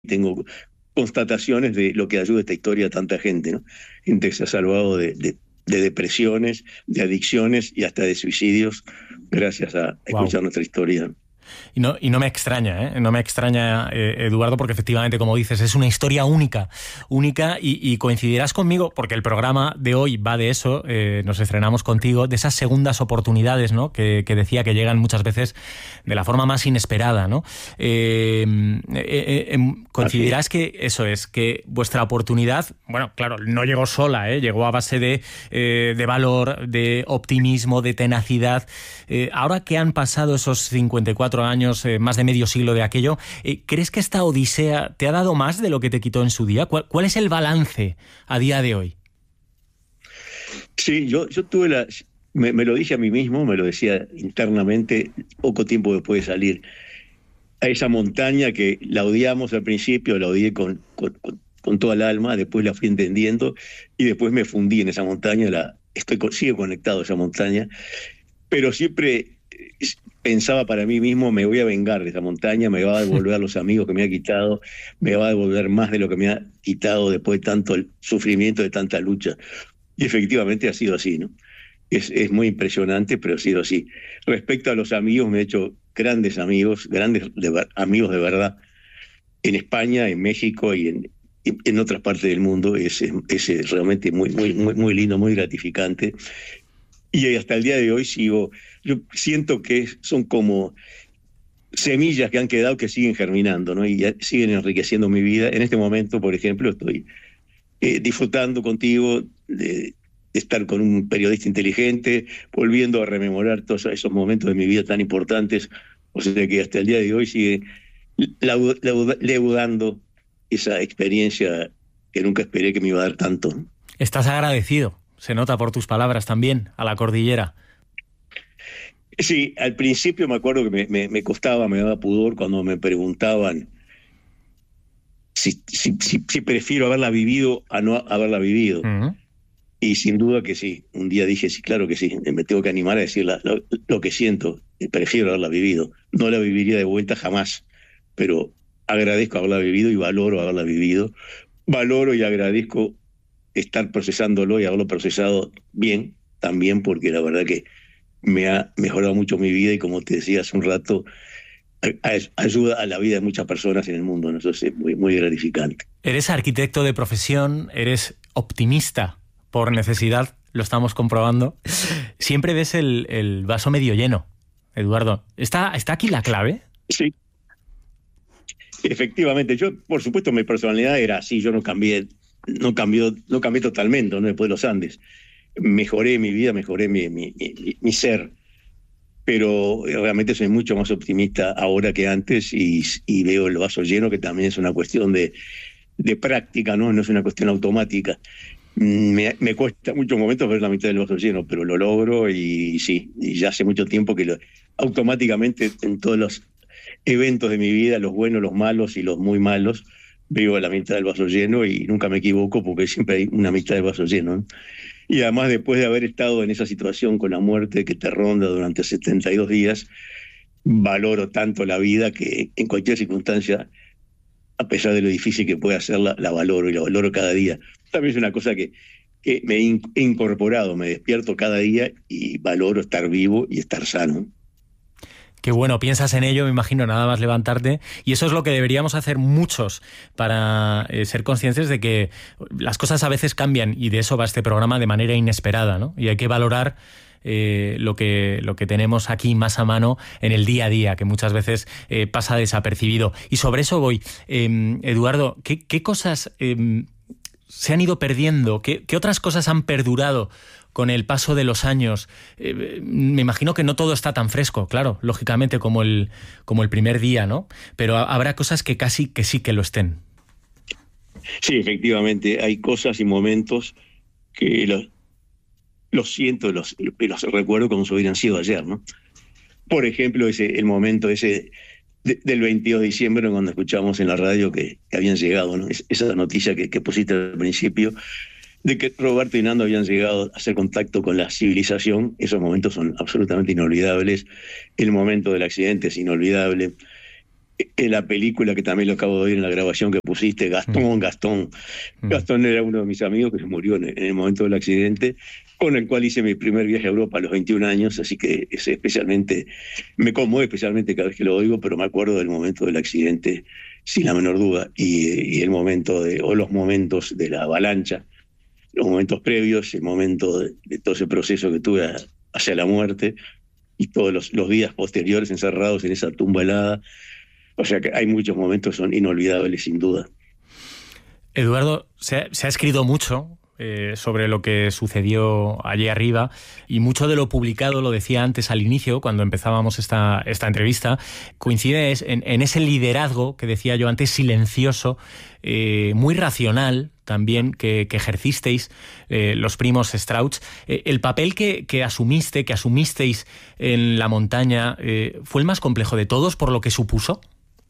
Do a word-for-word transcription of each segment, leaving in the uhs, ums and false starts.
tengo constataciones de lo que ayuda esta historia a tanta gente, ¿no? Gente que se ha salvado de, de, de depresiones, de adicciones y hasta de suicidios gracias a escuchar Wow. nuestra historia. Y no, y no me extraña, ¿eh? No me extraña, eh, Eduardo, porque efectivamente, como dices, es una historia única, única y, y coincidirás conmigo, porque el programa de hoy va de eso, eh, nos estrenamos contigo, de esas segundas oportunidades, ¿no? Que, que decía que llegan muchas veces de la forma más inesperada, ¿no? Eh, eh, eh, coincidirás que eso es, que vuestra oportunidad, bueno, claro, no llegó sola, ¿eh? Llegó a base de, eh, de valor, de optimismo, de tenacidad. Eh, ahora que han pasado esos cincuenta y cuatro años, eh, más de medio siglo de aquello, eh, ¿crees que esta odisea te ha dado más de lo que te quitó en su día? ¿Cuál, cuál es el balance a día de hoy? Sí, yo, yo tuve la... Me, me lo dije a mí mismo, me lo decía internamente, poco tiempo después de salir a esa montaña que la odiamos al principio, la odié con, con, con, con toda el alma, después la fui entendiendo y después me fundí en esa montaña, la, estoy, sigo conectado a esa montaña, pero siempre pensaba para mí mismo, me voy a vengar de esa montaña, me va a devolver a los amigos que me ha quitado, me va a devolver más de lo que me ha quitado después de tanto el sufrimiento, de tanta lucha. Y efectivamente ha sido así, ¿no? Es, es muy impresionante, pero ha sido así. Respecto a los amigos, me he hecho grandes amigos, grandes de, amigos de verdad, en España, en México y en, en otras partes del mundo. Es, es, es realmente muy, muy, muy, muy lindo, muy gratificante. Y hasta el día de hoy sigo, yo siento que son como semillas que han quedado que siguen germinando, ¿no? Y siguen enriqueciendo mi vida. En este momento, por ejemplo, estoy eh, disfrutando contigo de, de estar con un periodista inteligente, volviendo a rememorar todos esos momentos de mi vida tan importantes. O sea que hasta el día de hoy sigue leudando esa experiencia que nunca esperé que me iba a dar tanto. Estás agradecido, se nota por tus palabras también, a la cordillera. Sí, al principio me acuerdo que me, me, me costaba, me daba pudor cuando me preguntaban si, si, si, si prefiero haberla vivido a no haberla vivido. Uh-huh. Y sin duda que sí. Un día dije, sí, claro que sí. Me tengo que animar a decir la, lo, lo que siento. Prefiero haberla vivido. No la viviría de vuelta jamás, pero agradezco haberla vivido y valoro haberla vivido. Valoro y agradezco estar procesándolo y haberlo procesado bien también, porque la verdad que me ha mejorado mucho mi vida y, como te decía hace un rato, a, a, ayuda a la vida de muchas personas en el mundo, ¿no? Eso es muy, muy gratificante. Eres arquitecto de profesión, eres optimista por necesidad, lo estamos comprobando. Siempre ves el, el vaso medio lleno, Eduardo. ¿Está, ¿Está aquí la clave? Sí. Efectivamente. Yo, por supuesto, mi personalidad era así. Yo no cambié, no cambió, no cambié totalmente, ¿no? Después de los Andes. Mejoré mi vida, mejoré mi, mi, mi, mi ser. Pero realmente soy mucho más optimista ahora que antes y, y veo el vaso lleno, que también es una cuestión de, de práctica, ¿no? No es una cuestión automática. Me, me cuesta muchos momentos ver la mitad del vaso lleno, pero lo logro y sí, y ya hace mucho tiempo que lo, automáticamente en todos los eventos de mi vida, los buenos, los malos y los muy malos, veo la mitad del vaso lleno y nunca me equivoco porque siempre hay una mitad del vaso lleno, ¿no? Y además, después de haber estado en esa situación con la muerte que te ronda durante setenta y dos días, valoro tanto la vida que en cualquier circunstancia, a pesar de lo difícil que pueda ser, la, la valoro y la valoro cada día. También es una cosa que, que me he incorporado, me despierto cada día y valoro estar vivo y estar sano. Qué bueno, piensas en ello, me imagino, nada más levantarte. Y eso es lo que deberíamos hacer muchos para eh, ser conscientes de que las cosas a veces cambian, y de eso va este programa, de manera inesperada, ¿no? Y hay que valorar eh, lo que, lo que tenemos aquí más a mano en el día a día, que muchas veces eh, pasa desapercibido. Y sobre eso voy. Eh, Eduardo, ¿qué, qué cosas eh, se han ido perdiendo? ¿Qué, qué otras cosas han perdurado con el paso de los años? Eh, me imagino que no todo está tan fresco, claro, lógicamente, como el, como el primer día, ¿no? Pero habrá cosas que casi que sí que lo estén. Sí, efectivamente, hay cosas y momentos que los, los siento, los, los recuerdo como si hubieran sido ayer, ¿no? Por ejemplo, ese, el momento ese de, del veintidós de diciembre, cuando escuchamos en la radio que, que habían llegado, ¿no? Es, esa noticia que, que pusiste al principio, de que Roberto y Nando habían llegado a hacer contacto con la civilización. Esos momentos son absolutamente inolvidables. El momento del accidente es inolvidable. en la película, que también lo acabo de oír en la grabación que pusiste, Gastón, mm. Gastón. Mm. Gastón era uno de mis amigos que se murió en, en el momento del accidente, con el cual hice mi primer viaje a Europa a los veintiún años, así que es especialmente, me conmueve especialmente cada vez que lo oigo, pero me acuerdo del momento del accidente sin la menor duda, y, y el momento de, o los momentos de la avalancha, los momentos previos, el momento de, de todo ese proceso que tuve a, hacia la muerte, y todos los, los días posteriores encerrados en esa tumba helada. O sea que hay muchos momentos que son inolvidables, sin duda. Eduardo, se ha, se ha escrito mucho eh, sobre lo que sucedió allí arriba, y mucho de lo publicado, lo decía antes al inicio, cuando empezábamos esta, esta entrevista, coincide en, en ese liderazgo que decía yo antes, silencioso, eh, muy racional también, que, que ejercisteis eh, los primos Strauch. Eh, el papel que, que asumiste, que asumisteis en la montaña, eh, ¿fue el más complejo de todos por lo que supuso?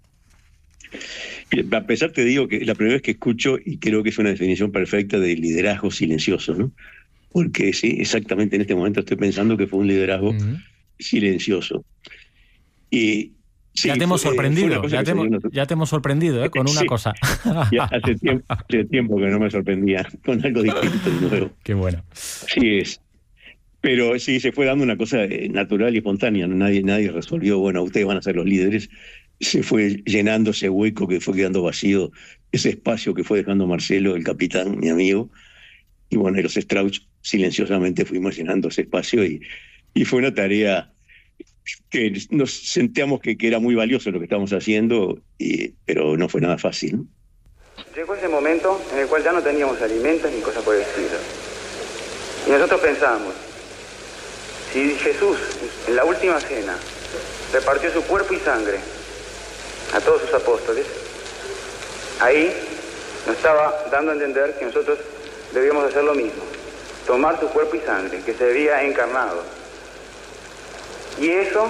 A pesar te digo que es la primera vez que escucho, y creo que es una definición perfecta de liderazgo silencioso, ¿no? Porque sí, exactamente en este momento estoy pensando que fue un liderazgo uh-huh. silencioso. Y sí, ya te hemos fue, sorprendido, ya te, hemos, ya te hemos sorprendido ¿eh? con una sí. cosa. Ya hace tiempo, hace tiempo que no me sorprendía con algo distinto y nuevo. Qué bueno. Sí es. Pero sí, se fue dando una cosa natural y espontánea. Nadie, nadie resolvió, bueno, ustedes van a ser los líderes. Se fue llenando ese hueco que fue quedando vacío, ese espacio que fue dejando Marcelo, el capitán, mi amigo. Y bueno, y los Strauch silenciosamente fuimos llenando ese espacio, y, y fue una tarea que nos sentíamos que, que era muy valioso lo que estábamos haciendo, y, pero no fue nada fácil, ¿no? Llegó ese momento en el cual ya no teníamos alimentos ni cosas por el estilo. Y nosotros pensamos, si Jesús en la última cena repartió su cuerpo y sangre a todos sus apóstoles, ahí nos estaba dando a entender que nosotros debíamos hacer lo mismo, tomar su cuerpo y sangre, que se había encarnado. Y eso,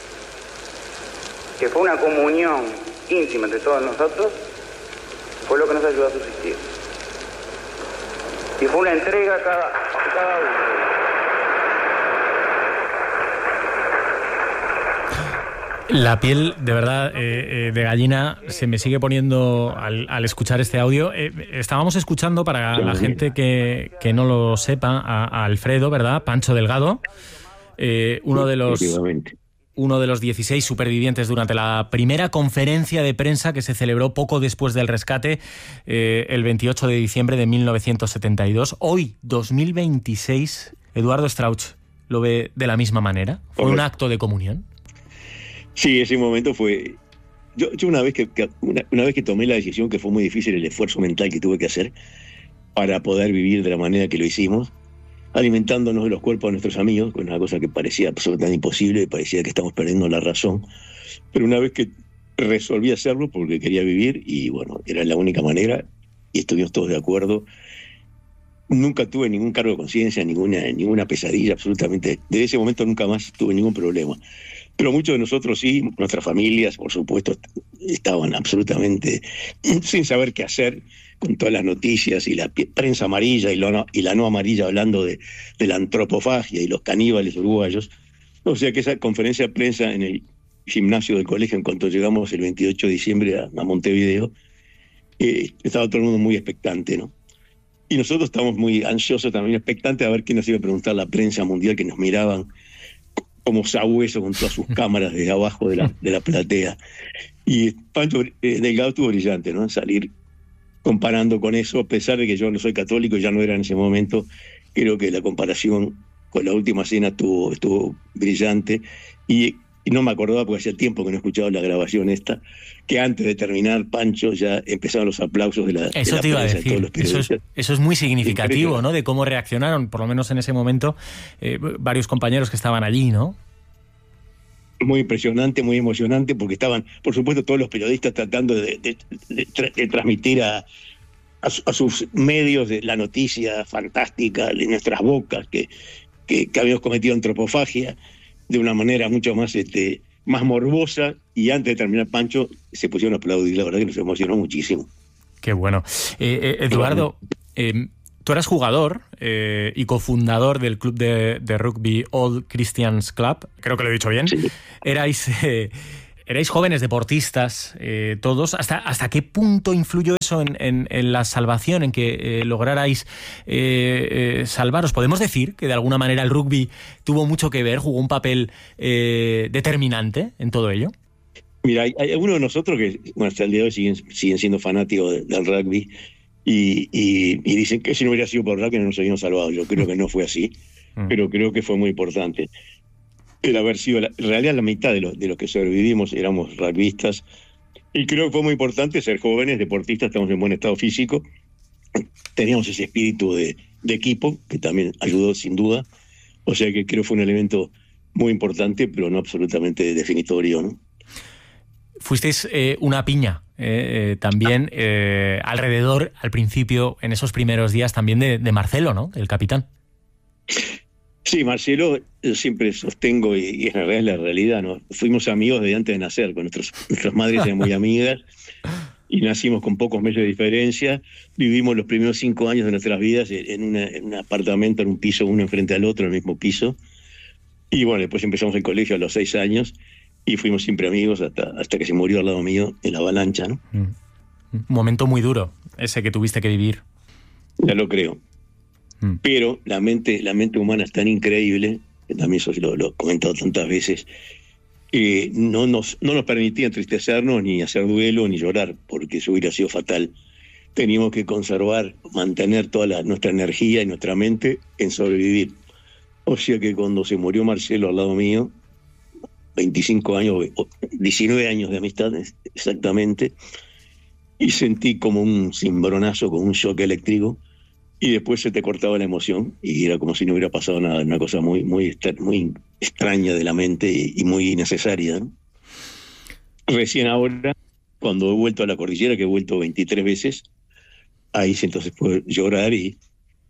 que fue una comunión íntima entre todos nosotros, fue lo que nos ayudó a subsistir. Y fue una entrega a cada, a cada uno. La piel, de verdad, eh, eh, de gallina se me sigue poniendo al, al escuchar este audio. Eh, estábamos escuchando, para la gente que, que no lo sepa, a, a Alfredo, ¿verdad? Pancho Delgado, eh, uno de los uno de los dieciséis supervivientes durante la primera conferencia de prensa que se celebró poco después del rescate, eh, el veintiocho de diciembre de mil novecientos setenta y dos. Hoy, dos mil veintiséis, Eduardo Strauch lo ve de la misma manera. ¿Fue un acto de comunión? Sí, ese momento fue... Yo, yo una, vez que, que una, una vez que tomé la decisión, que fue muy difícil el esfuerzo mental que tuve que hacer para poder vivir de la manera que lo hicimos, alimentándonos de los cuerpos de nuestros amigos, con una cosa que parecía absolutamente imposible, parecía que estamos perdiendo la razón. Pero una vez que resolví hacerlo, porque quería vivir, y bueno, era la única manera, y estuvimos todos de acuerdo. Nunca tuve ningún cargo de conciencia, ninguna, ninguna pesadilla, absolutamente. Desde ese momento nunca más tuve ningún problema. Pero muchos de nosotros sí, nuestras familias, por supuesto, estaban absolutamente sin saber qué hacer, con todas las noticias y la prensa amarilla y, lo, y la no amarilla hablando de, de la antropofagia y los caníbales uruguayos. O sea que esa conferencia de prensa en el gimnasio del colegio, en cuanto llegamos el veintiocho de diciembre a, a Montevideo, eh, estaba todo el mundo muy expectante, ¿no? Y nosotros estábamos muy ansiosos, también expectantes a ver qué nos iba a preguntar la prensa mundial, que nos miraban como sabueso con todas sus cámaras desde abajo de la, de la platea. Y Pancho eh, Delgado estuvo brillante, ¿no? Salir comparando con eso, a pesar de que yo no soy católico y ya no era en ese momento. Creo que la comparación con la última cena estuvo, estuvo brillante. Y, y no me acordaba, porque hacía tiempo que no escuchaba la grabación esta, que antes de terminar, Pancho, ya empezaron los aplausos de la Eso de la te iba a prensa, decir, de todos los eso es, eso es muy significativo, ¿no? De cómo reaccionaron, por lo menos en ese momento, eh, varios compañeros que estaban allí, ¿no? Muy impresionante, muy emocionante, porque estaban, por supuesto, todos los periodistas tratando de, de, de, tra- de transmitir a, a, a sus medios de la noticia fantástica de nuestras bocas, que, que, que habíamos cometido antropofagia de una manera mucho más, este, más morbosa, y antes de terminar, Pancho se pusieron a aplaudir. La verdad que nos emocionó muchísimo. Qué bueno. Eh, eh, Eduardo, eh, tú eras jugador eh, y cofundador del club de, de rugby All Christians Club, creo que lo he dicho bien. Sí. Erais, eh, erais jóvenes deportistas, eh, todos. ¿Hasta, ¿Hasta qué punto influyó eso en, en, en la salvación, en que eh, lograrais eh, eh, salvaros? ¿Podemos decir que de alguna manera el rugby tuvo mucho que ver, jugó un papel eh, determinante en todo ello? Mira, hay, hay algunos de nosotros que, bueno, hasta el día de hoy siguen, siguen siendo fanáticos de, del rugby y, y, y dicen que si no hubiera sido por el rugby no nos habíamos salvado. Yo creo que no fue así, mm. pero creo que fue muy importante el haber sido, la, en realidad la mitad de los de los que sobrevivimos éramos rugbyistas, y creo que fue muy importante ser jóvenes, deportistas, estamos en buen estado físico, teníamos ese espíritu de, de equipo que también ayudó sin duda, o sea que creo que fue un elemento muy importante, pero no absolutamente definitorio, ¿no? Fuisteis eh, una piña eh, eh, también eh, alrededor, al principio, en esos primeros días también de, de Marcelo, ¿no? El capitán. Sí, Marcelo, yo siempre sostengo, y, y en realidad es la realidad, ¿no? Fuimos amigos desde antes de nacer, con nuestros, nuestras madres eran muy amigas, y nacimos con pocos meses de diferencia. Vivimos los primeros cinco años de nuestras vidas en, una, en un apartamento, en un piso, uno enfrente al otro, en el mismo piso. Y bueno, después empezamos el colegio a los seis años, y fuimos siempre amigos hasta, hasta que se murió al lado mío en la avalancha, ¿no? Un momento muy duro, ese que tuviste que vivir. Ya lo creo. Pero la mente, la mente humana es tan increíble, que también eso lo, lo he comentado tantas veces, que no nos, no nos permitía entristecernos, ni hacer duelo, ni llorar, porque eso hubiera sido fatal. Teníamos que conservar, mantener toda la, nuestra energía y nuestra mente en sobrevivir. O sea que cuando se murió Marcelo al lado mío, veinticinco años, diecinueve años de amistad exactamente, y sentí como un cimbronazo, como un shock eléctrico, y después se te cortaba la emoción y era como si no hubiera pasado nada, una cosa muy muy, muy extraña de la mente y, y muy innecesaria, ¿no? Recién ahora, cuando he vuelto a la cordillera, que he vuelto veintitrés veces, ahí sí entonces puedo llorar y,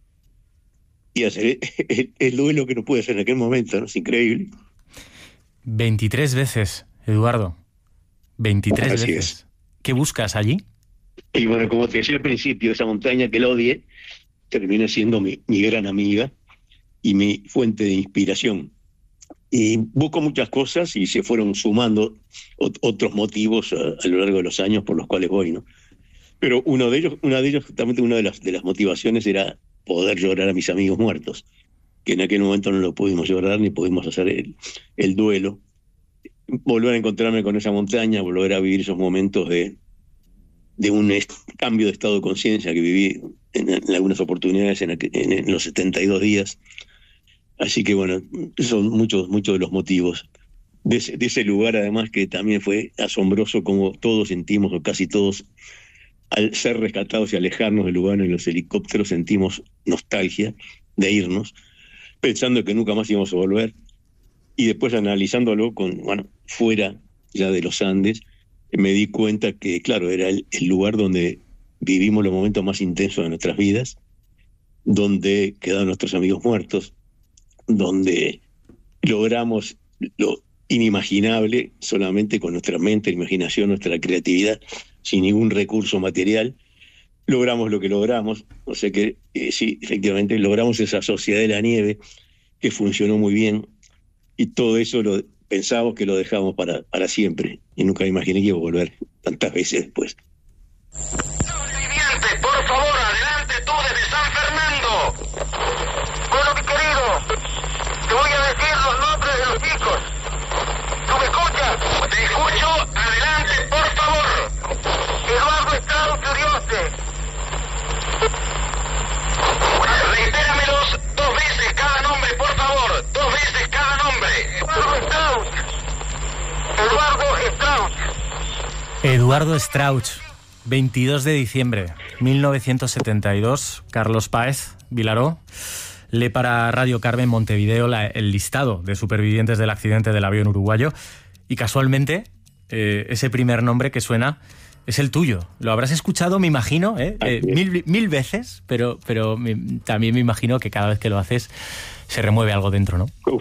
y hacer el, el duelo que no pude hacer en aquel momento, ¿no? Es increíble. veintitrés veces, Eduardo. veintitrés Así veces. Es. ¿Qué buscas allí? Y bueno, como te decía al principio, esa montaña que la odié, termina siendo mi, mi gran amiga y mi fuente de inspiración. Y busco muchas cosas y se fueron sumando ot- otros motivos a, a lo largo de los años por los cuales voy, ¿no? Pero uno de ellos, una de ellos, justamente una de las, de las motivaciones era poder llorar a mis amigos muertos, que en aquel momento no lo pudimos llorar ni pudimos hacer el, el duelo. Volver a encontrarme con esa montaña, volver a vivir esos momentos de, de un est- cambio de estado de conciencia que viví en, en algunas oportunidades en, en, en los setenta y dos días. Así que bueno, son muchos muchos de los motivos. De ese, de ese lugar además que también fue asombroso como todos sentimos, o casi todos, al ser rescatados y alejarnos del lugar en los helicópteros, sentimos nostalgia de irnos, pensando que nunca más íbamos a volver. Y después analizándolo con, bueno, fuera ya de los Andes, me di cuenta que, claro, era el, el lugar donde vivimos los momentos más intensos de nuestras vidas, donde quedaron nuestros amigos muertos, donde logramos lo inimaginable solamente con nuestra mente, imaginación, nuestra creatividad, sin ningún recurso material. Logramos lo que logramos, o sea que eh, sí, efectivamente logramos esa sociedad de la nieve que funcionó muy bien, y todo eso lo pensamos que lo dejamos para, para siempre, y nunca imaginé que iba a volver tantas veces después. Viviente, por favor, adelante tú desde San Fernando. Bueno, mi querido, te voy a decir los nombres de los chicos. ¿Tú me escuchas? Te escucho, adelante, por favor. Eduardo Estrado Curioste. Reitéramelos dos veces cada nombre, por favor. Dos veces cada nombre. Eduardo Strauch. Eduardo Strauch. Eduardo Strauch, veintidós de diciembre de mil novecientos setenta y dos, Carlos Páez Vilaró lee para Radio Carmen Montevideo la, el listado de supervivientes del accidente del avión uruguayo, y casualmente eh, ese primer nombre que suena es el tuyo. Lo habrás escuchado, me imagino, ¿eh? Eh, mil, mil veces, pero, pero me, también me imagino que cada vez que lo haces se remueve algo dentro, ¿no? Uf.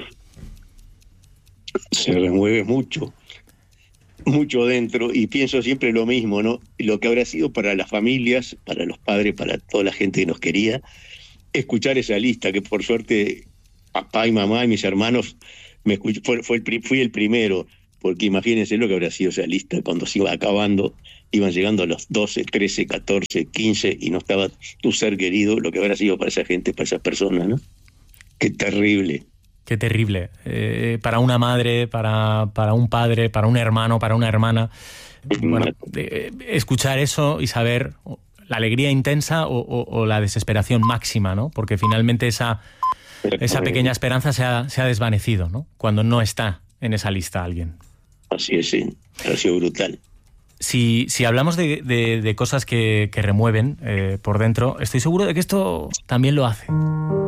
Se remueve mucho, mucho dentro, y pienso siempre lo mismo, ¿no? Lo que habrá sido para las familias, para los padres, para toda la gente que nos quería, escuchar esa lista, que por suerte papá y mamá y mis hermanos me escuch- fue, fue el, fui el primero, porque imagínense lo que habrá sido esa lista cuando se iba acabando, iban llegando a los doce, trece, catorce, quince y no estaba tu ser querido, lo que habrá sido para esa gente, para esas personas, ¿no? Qué terrible. Qué terrible. Eh, para una madre, para, para un padre, para un hermano, para una hermana. Bueno, eh, escuchar eso y saber la alegría intensa o, o, o la desesperación máxima, ¿no? Porque finalmente esa, esa pequeña esperanza se ha, se ha desvanecido, ¿no? Cuando no está en esa lista alguien. Así es, sí. Ha sido brutal. Si, si hablamos de, de, de cosas que, que remueven eh, por dentro, estoy seguro de que esto también lo hace.